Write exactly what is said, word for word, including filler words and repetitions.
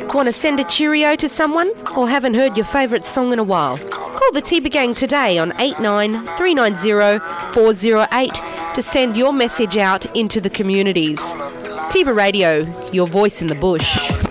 Want to send a cheerio to someone or haven't heard your favourite song in a while? Call the Tiba Gang today on eight nine three nine zero four zero eight to send your message out into the communities. Tiba Radio, your voice in the bush.